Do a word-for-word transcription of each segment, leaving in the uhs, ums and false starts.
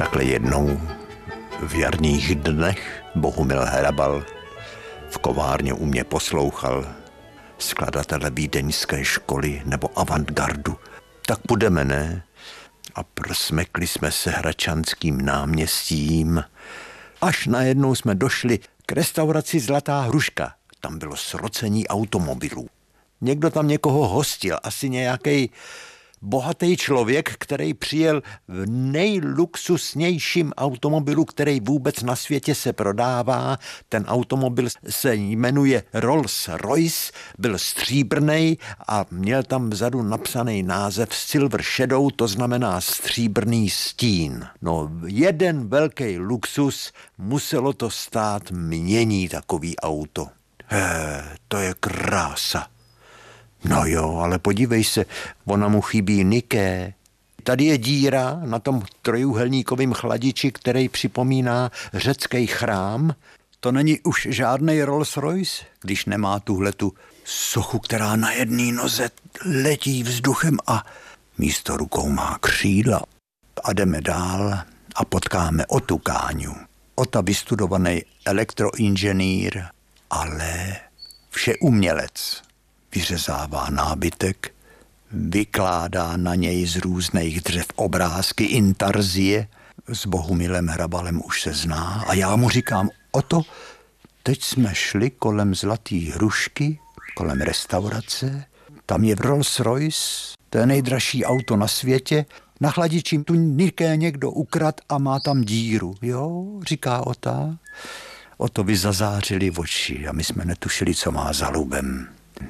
Takhle jednou v jarních dnech Bohumil Hrabal v kovárně u mě poslouchal skladatele vídeňské školy nebo avantgardu. Tak půjdeme, ne? A prosmekli jsme se Hradčanským náměstím, až najednou jsme došli k restauraci Zlatá hruška. Tam bylo srocení automobilů. Někdo tam někoho hostil, asi nějaký bohatý člověk, který přijel v nejluxusnějším automobilu, který vůbec na světě se prodává. Ten automobil se jmenuje Rolls-Royce, byl stříbrnej a měl tam vzadu napsaný název Silver Shadow, to znamená stříbrný stín. No, jeden velký luxus, muselo to stát mění takový auto. He, to je krása. No jo, ale podívej se, ona mu chybí niké. Tady je díra na tom trojúhelníkovém chladiči, který připomíná řecký chrám. To není už žádnej Rolls-Royce, když nemá tuhletu sochu, která na jedné noze letí vzduchem a místo rukou má křídla. A jdeme dál a potkáme Otu Káňu. Ota vystudovaný elektroinženýr, ale všeumělec. Vyřezává nábytek, vykládá na něj z různých dřev obrázky, intarzie. S Bohumilem Hrabalem už se zná a já mu říkám: Oto, teď jsme šli kolem Zlatý hrušky, kolem restaurace, tam je Rolls-Royce, to je nejdražší auto na světě, na chladičím tu niké někdo ukrad a má tam díru. Jo, říká Ota. Oto vy zazářili oči a my jsme netušili, co má za lubem.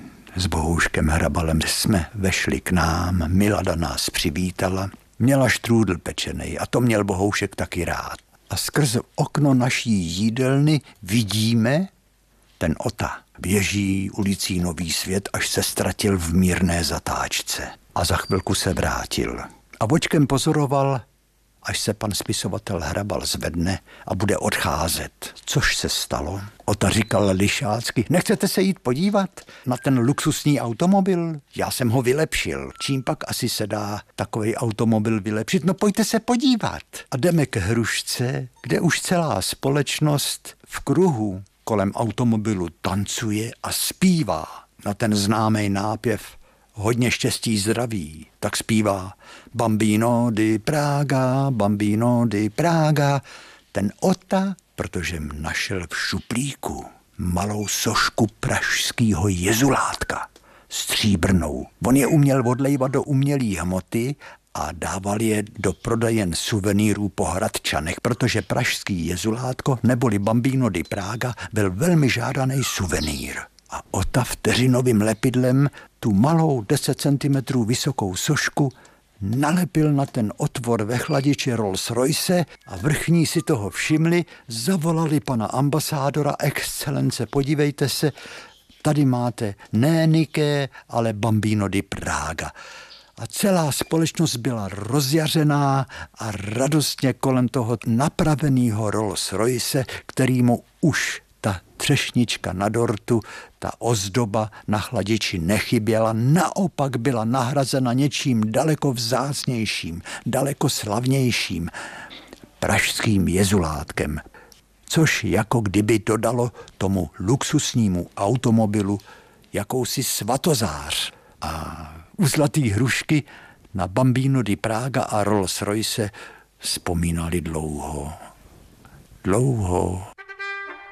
S Bohouškem Hrabalem jsme vešli k nám, Milada nás přivítala, měla štrůdl pečenej a to měl Bohoušek taky rád. A skrz okno naší jídelny vidíme, ten Ota běží ulicí Nový Svět, až se ztratil v mírné zatáčce. A za chvilku se vrátil. A bočkem pozoroval, až se pan spisovatel Hrabal zvedne a bude odcházet. Což se stalo? Ota říkal lišácky: nechcete se jít podívat na ten luxusní automobil? Já jsem ho vylepšil. Čím pak asi se dá takový automobil vylepšit? No pojďte se podívat. A jdeme k hrušce, kde už celá společnost v kruhu kolem automobilu tancuje a zpívá na ten známý nápěv Hodně štěstí, zdraví. Tak zpívá Bambino di Praga, Bambino di Praga. Ten Ota, protože našel v šuplíku malou sošku pražského jezulátka, stříbrnou. On je uměl odlejvat do umělý hmoty a dával je do prodejen suvenýrů po Hradčanech, protože pražský jezulátko neboli Bambino di Praga byl velmi žádaný suvenýr. A Ota vteřinovým lepidlem tu malou deset centimetrů vysokou sošku nalepil na ten otvor ve chladiči Rolls-Royce a vrchní si toho všimli, zavolali pana ambasádora: excelence, podívejte se, tady máte ne niké, ale Bambino di Praga. A celá společnost byla rozjařená a radostně kolem toho napraveného Rolls-Royce, kterýmu už ta třešnička na dortu, ta ozdoba na chladiči nechyběla, naopak byla nahrazena něčím daleko vzácnějším, daleko slavnějším, pražským jezulátkem, což jako kdyby dodalo tomu luxusnímu automobilu jakousi svatozář. A u Zlatý hrušky na Bambino di Praga a Rolls-Royce vzpomínali dlouho, dlouho.